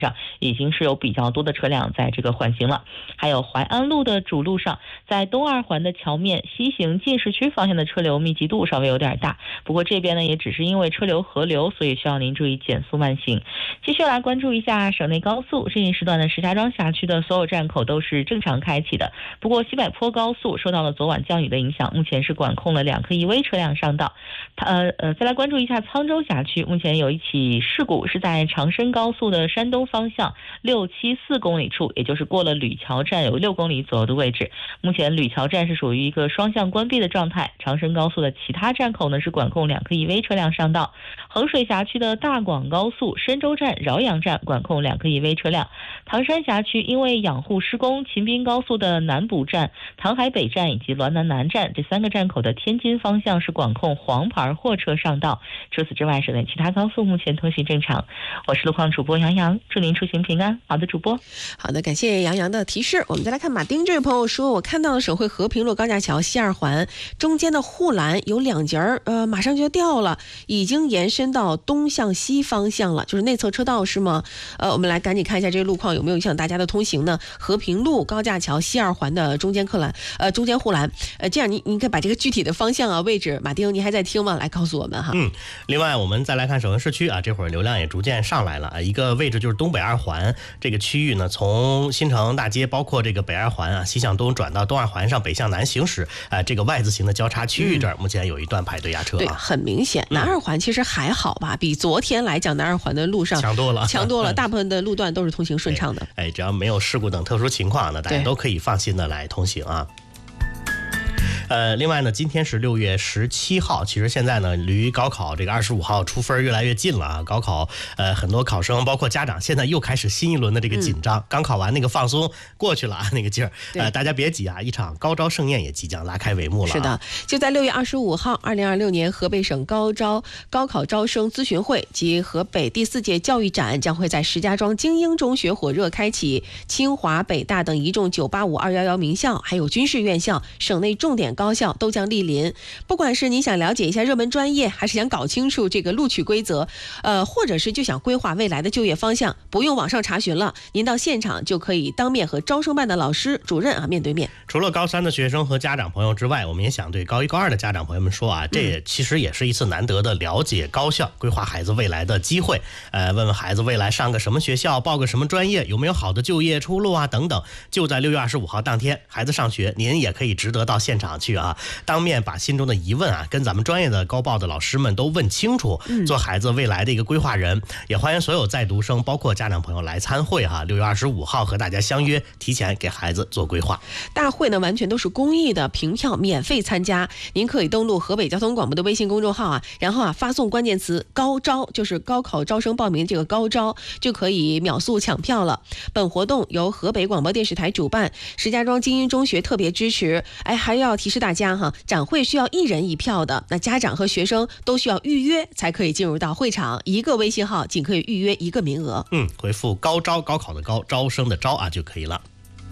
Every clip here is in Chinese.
上已经是有比较多的车辆在这个缓行了。还有淮安路的主路上，在东二环的桥面西行进市区方向的车流密集度稍微有点大，不过这边呢也只是因为车流合流，所以需要您注意减速慢行。继续来关注一下省内高速，这一时段的石家庄辖区的所有站口都是正常开启的，不过西柏坡高速受到了昨晚降雨的影响，目前是管控了2颗EV车辆上道。再来关注一下沧州辖区，目前有一起事故是在长深高速的山东方向674公里处，也就是过了吕桥站有6公里左右的位置。目前吕桥站是属于一个双向关闭的状态，长深高速的其他站口呢是管控2颗EV车辆上道。衡水辖区的大广高速深州站、饶阳站管控2颗EV车辆。唐山辖区因为养护施工，秦滨高速的南补站、唐海北站以及滦南南站这3个站口的天津方向是管控黄牌货车上道。除此之外，省内其他高速目前通行正常。我是路况主播杨洋，祝您出行平安。好的，主播。 好的，感谢杨洋的提示。我们再来看马丁这位朋友说，我看到了省会和平路高架桥西2环中间的护栏有2节马上就要掉了，已经延伸到东向西方向了，就是内侧车道是吗？我们来赶紧看一下这个路况有没有影响大家的通行呢？和平路高架桥西2环的中间护栏，这样你可以把这个具体的方向啊位置，马丁你还在听吗？来告诉我们哈。 另外我们再来看省会市区啊，这会儿流量也逐渐上来了啊，一个位置就是东北2环这个区域呢，从新城大街包括这个北2环啊西向东转到东2环上北向南行驶这个 Y 字形的交叉区域这儿，目前有一段排队压车对，很明显。南2环其实还好吧，比昨天来讲南2环的路上强多了，大部分的路段都是通行顺畅的。 只要没有事故等特殊情况呢，大家都可以放心的来通行啊。另外呢，今天是6月17号，其实现在呢，离高考这个25号出分越来越近了啊。高考很多考生包括家长现在又开始新一轮的这个紧张，刚考完那个放松过去了啊，那个劲儿。大家别急啊，一场高招盛宴也即将拉开帷幕了。 是的，就在6月25号，2026年河北省高考招生咨询会及河北第4届教育展将会在石家庄精英中学火热开启，清华、北大等一众985、211名校，还有军事院校、省内重点高校都将莅临。不管是你想了解一下热门专业，还是想搞清楚这个录取规则，或者是就想规划未来的就业方向，不用网上查询了，您到现场就可以当面和招生办的老师、主任面对面。 除了高3的学生和家长朋友之外，我们也想对高1、高2的家长朋友们说啊，这也其实也是一次难得的了解高校、规划孩子未来的机会。问问孩子未来上个什么学校，报个什么专业，有没有好的就业出路啊等等。就在6月25号当天，孩子上学，您也可以值得到现场去啊，当面把心中的疑问啊跟咱们专业的高报的老师们都问清楚，做孩子未来的一个规划人。也欢迎所有在读生包括家长朋友来参会哈，6月25号和大家相约，提前给孩子做规划。 大会呢完全都是公益的，凭票免费参加。您可以登录河北交通广播的微信公众号然后发送关键词高招，就是高考招生报名这个高招，就可以秒速抢票了。本活动由河北广播电视台主办，石家庄精英中学特别支持。还要提示大家展会需要1人1票的，那家长和学生都需要预约才可以进入到会场，一个微信号仅可以预约1个名额。 回复高招，高考的高，招生的招就可以了。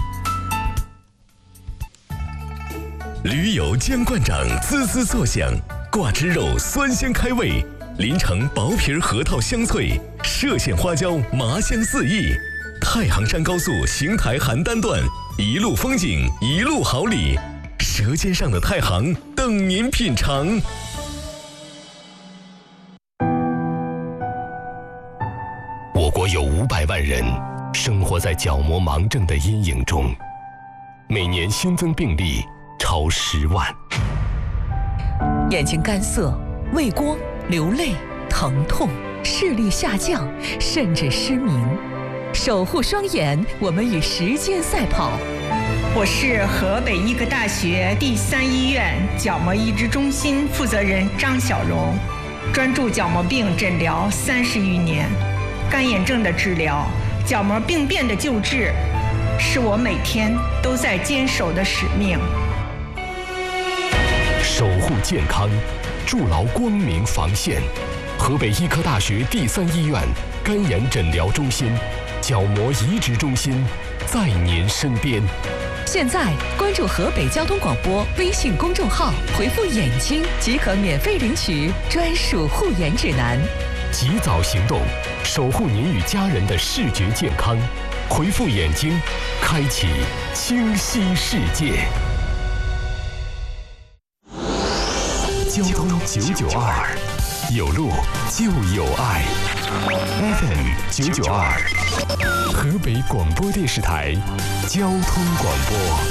驴油姜灌掌滋滋作响，挂汁肉酸鲜开胃，临城薄皮核桃香脆，歙县花椒麻香四溢。太行山高速邢台邯郸段，一路风景一路好礼，舌尖上的太行等您品尝。我国有500万人生活在角膜盲症的阴影中，每年新增病例超10万。 眼睛干涩、畏光、流泪、疼痛、视力下降，甚至失明。守护双眼，我们与时间赛跑。 我是河北医科大学第3医院角膜移植中心负责人张小荣，专注角膜病诊疗30余年，干眼症的治疗、角膜病变的救治，是我每天都在坚守的使命。 守护健康，筑牢光明防线。河北医科大学第3医院干眼诊疗中心、角膜移植中心在您身边。 现在关注河北交通广播微信公众号，回复眼睛即可免费领取专属护眼指南。 及早行动，守护您与家人的视觉健康。回复眼睛，开启清晰世界。交通992，有路就有爱。FM 992，河北广播电视台交通广播。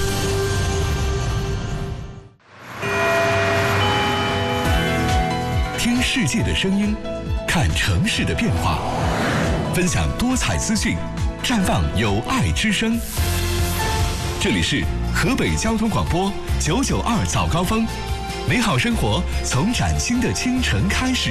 听世界的声音，看城市的变化，分享多彩资讯，绽放有爱之声。这里是河北交通广播992早高峰，美好生活从崭新的清晨开始。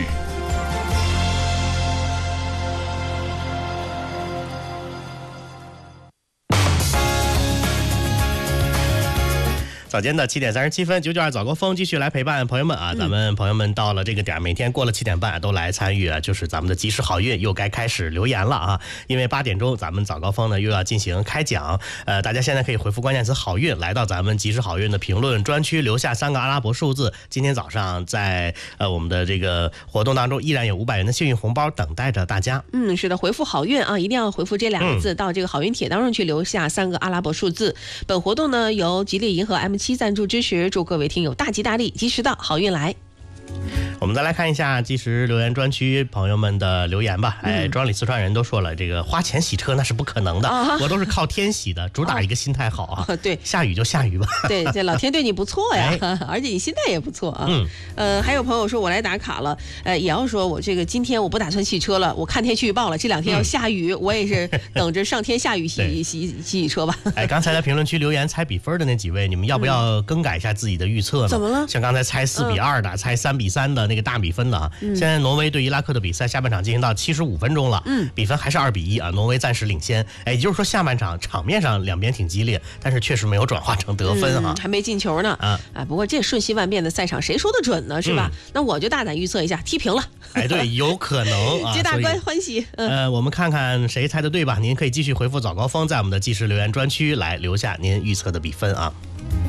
早间的7点37分，992早高峰继续来陪伴朋友们啊！咱们朋友们到了这个点，每天过了7点半都来参与啊，就是咱们的及时好运又该开始留言了啊！因为8点钟咱们早高峰呢又要进行开奖，大家现在可以回复关键词好运，来到咱们及时好运的评论专区，留下3个阿拉伯数字。今天早上在我们的这个活动当中，依然有500元的幸运红包等待着大家。 是的，回复好运啊，一定要回复这2个字到这个好运帖当中去，留下3个阿拉伯数字。本活动呢由吉利银河 M7赞助支持，祝各位听友大吉大利，及时到，好运来。 我们再来看一下即时留言专区朋友们的留言吧。庄里四川人都说了，这个花钱洗车那是不可能的，我都是靠天洗的，主打一个心态好啊。 对， 下雨就下雨吧。 对，这老天对你不错呀，而且你心态也不错啊。还有朋友说我来打卡了，也要说我这个今天我不打算洗车了，我看天气预报了，这2天要下雨，我也是等着上天下雨洗车吧。 刚才在评论区留言猜比分的那几位，你们要不要更改一下自己的预测呢？ 怎么了？ 像刚才猜4比2的，猜3比3的那个大比分的啊。现在挪威对伊拉克的比赛下半场进行到75分钟了，比分还是2比1啊，挪威暂时领先。也就是说下半场场面上两边挺激烈，但是确实没有转化成得分啊， 还没进球呢。不过这瞬息万变的赛场，谁说的准呢？是吧？那我就大胆预测一下，踢平了。 对，有可能啊， 皆大欢喜。 我们看看谁猜的对吧？您可以继续回复早高峰，在我们的即时留言专区来留下您预测的比分啊。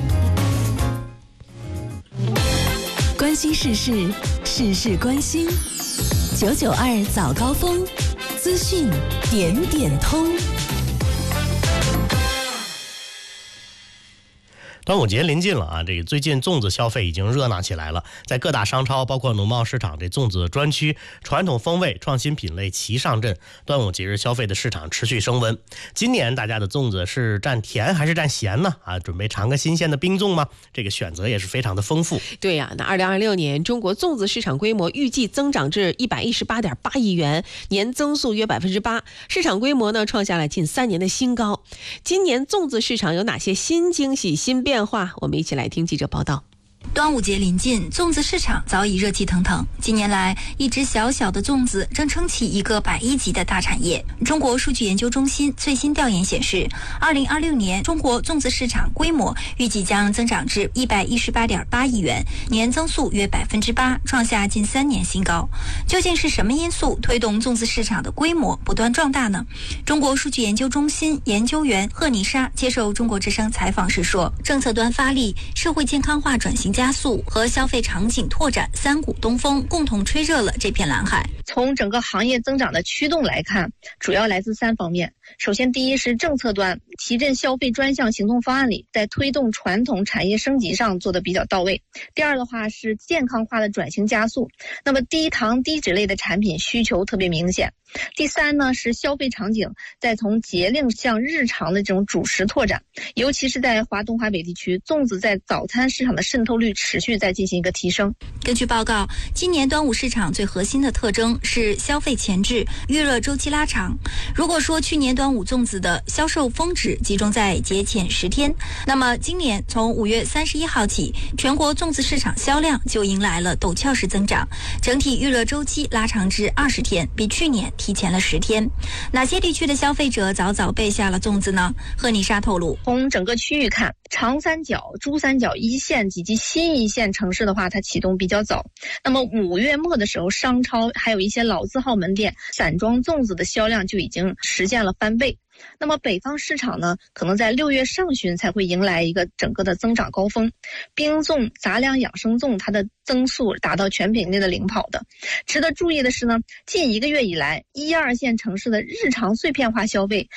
关心世事，事事关心。992早高峰，资讯点点通。 端午节临近了啊，这个最近粽子消费已经热闹起来了，在各大商超包括农贸市场这粽子专区，传统风味创新品类齐上阵，端午节日消费的市场持续升温。今年大家的粽子是蘸甜还是蘸咸呢？准备尝个新鲜的冰粽吗？这个选择也是非常的丰富。 对呀，那2026年中国粽子市场规模预计增长至118.8亿元，年增速约8%，市场规模呢创下了近3年的新高。今年粽子市场有哪些新惊喜、新变化？我们一起来听记者报道。 端午节临近，粽子市场早已热气腾腾。近年来，一只小小的粽子正撑起一个100亿级的大产业。中国数据研究中心最新调研显示，2026年中国粽子市场规模预计将增长至118.8亿元，年增速约8%，创下近3年新高。究竟是什么因素推动粽子市场的规模不断壮大呢？中国数据研究中心研究员贺妮莎接受中国之声采访时说，政策端发力，社会健康化转型加速和消费场景拓展3股东风共同吹热了这片蓝海。 从整个行业增长的驱动来看，主要来自3方面。首先，第一是政策端，提振消费专项行动方案里在推动传统产业升级上做得比较到位。第二的话是健康化的转型加速，那么低糖低脂类的产品需求特别明显。第三呢是消费场景在从节令向日常的这种主食拓展，尤其是在华东华北地区，粽子在早餐市场的渗透率持续在进行一个提升。 根据报告，今年端午市场最核心的特征是消费前置，预热周期拉长。如果说去年端午粽子的销售峰值集中在节前10天，那么今年从5月31号起，全国粽子市场销量就迎来了陡峭式增长，整体预热周期拉长至20天，比去年提前了10天。哪些地区的消费者早早备下了粽子呢？贺妮莎透露， 从整个区域看，长三角、珠三角一线以及新一线城市的话，它启动比较早。那么5月末的时候，商超还有一些老字号门店散装粽子的销量就已经实现了翻倍。 那么北方市场呢，可能在6月上旬才会迎来一个整个的增长高峰。冰粽、杂粮养生粽它的增速达到全品类的领跑的。值得注意的是呢，近1个月以来，1、2线城市的日常碎片化消费